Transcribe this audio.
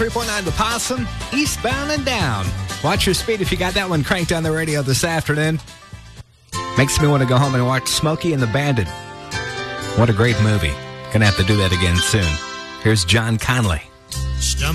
3.9 The Possum, Eastbound and Down. Watch your speed if you got that one cranked on the radio this afternoon. Makes me want to go home and watch Smokey and the Bandit. What a great movie. Gonna have to do that again soon. Here's John Conley.